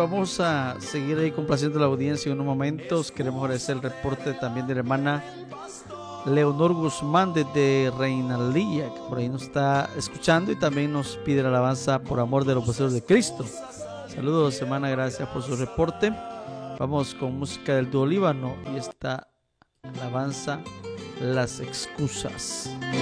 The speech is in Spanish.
vamos a seguir ahí complaciendo a la audiencia en unos momentos. Queremos agradecer el reporte también de la hermana Leonor Guzmán desde Reinaldía, que por ahí nos está escuchando y también nos pide la alabanza por amor de los poseedores de Cristo. Saludos, hermana, gracias por su reporte. Vamos con música del dúo Líbano y esta alabanza, Las Excusas.